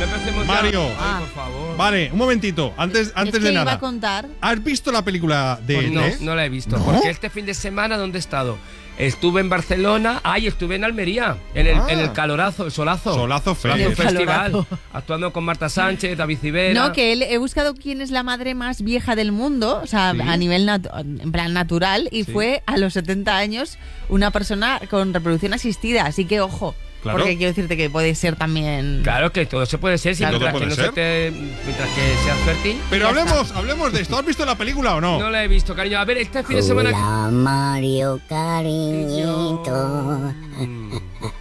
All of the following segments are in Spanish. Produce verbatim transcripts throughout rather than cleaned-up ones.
Me empecemos ya. Mario. Ay, Ah. por favor. Vale, un momentito, antes, antes es que de iba nada. a contar. ¿Has visto la película de Pues E T? no, no la he visto. ¿No? Porque este fin de semana, ¿dónde he estado? Estuve en Barcelona. Ay, estuve en Almería. En el, Ah. en el calorazo, el solazo. Solazo Solazo Fest. Festival. Calorazo. Actuando con Marta Sánchez, David Civera. No, que él, he buscado quién es la madre más vieja del mundo, o sea, Sí. a nivel natu- en plan natural, y Sí. fue a los setenta años una persona con reproducción asistida, así que ojo, Claro. porque quiero decirte que puede ser también... Claro que todo se puede ser, si Claro. mientras, Todo que puede no ser. se te, mientras que seas fértil. Pero Ya hablemos, hablemos de esto. ¿Has visto la película o no? No la he visto, cariño. A ver, este fin de semana. Hola, Mario, cariñito. Mm.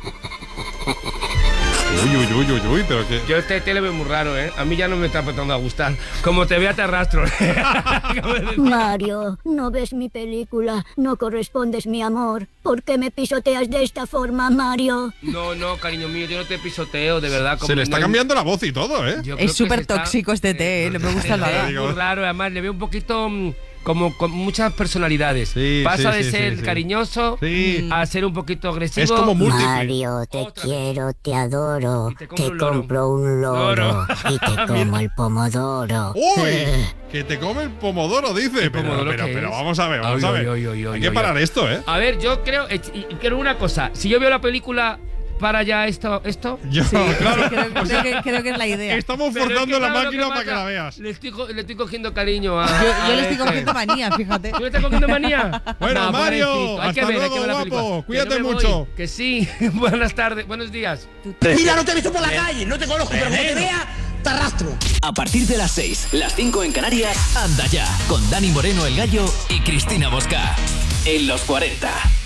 Uy, uy, uy, uy, uy, pero que... Yo este te le veo muy raro, ¿eh? A mí ya no me está empezando a gustar. Como te vea, te arrastro. Mario, no ves mi película, no correspondes mi amor. ¿Por qué me pisoteas de esta forma, Mario? No, no, cariño mío, yo no te pisoteo, de verdad. Como Se le está no hay- cambiando la voz y todo, ¿eh? Yo creo Es que súper se está- tóxico este té, ¿eh? No me gusta Es nada. muy raro, además le veo un poquito mm, como con muchas personalidades. Sí, Pasa sí, de sí, ser sí, sí. cariñoso Sí. a ser un poquito agresivo. Es como múltiple. Mario, te Otra quiero, te adoro. Y te compro Te un loro. compro un loro Loro. y te como el pomodoro. ¡Uy! Que te come el pomodoro, dice. Pero, pomodoro pero, qué pero es? vamos a ver, vamos Ay, a ver. ay, ay, ay, Hay ay, que ay, parar ay. esto, ¿eh? A ver, yo creo, eh, y y quiero una cosa, si yo veo la película para ya esto, esto Yo, Sí, claro. sí, creo, creo que, creo que es la idea. Yo, Estamos Pero es forzando que, la ¿sabes lo máquina que para que pasa? la veas. Le estoy, co- le estoy cogiendo cariño a. yo a le estoy este. cogiendo manía, fíjate. ¿Tú le estás cogiendo manía? Bueno, No, Mario, pobrecito, hay hasta que ver, hay luego, que ver la guapo. película. Que Cuídate no me mucho. voy, que sí. Buenas tardes, buenos días. Mira, no te he visto por la calle, no te conozco, pero como te vea, te arrastro. A partir de las seis, las cinco en Canarias, anda ya, con Dani Moreno el Gallo y Cristina Bosca. En los cuarenta.